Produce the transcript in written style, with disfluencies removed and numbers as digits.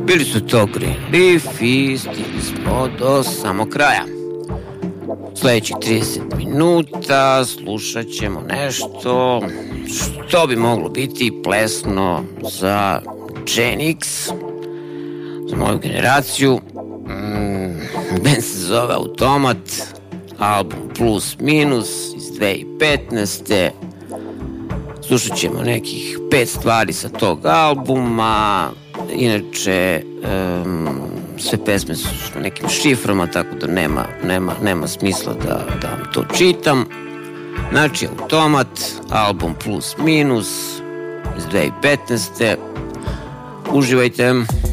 Bili su to Green Leaf i stigli smo do samog kraja. Sljedećih 30 minuta slušat ćemo nešto što bi moglo biti plesno za Gen X, za moju generaciju. Band se zove Automat, album Plus Minus iz 2015. Slušat ćemo nekih 5 stvari sa tog albuma. Inače, sve pesme su s nekim šiframa, tako da nema smisla da vam to čitam. Znači, Automat, album Plus Minus iz 2015. Uživajte.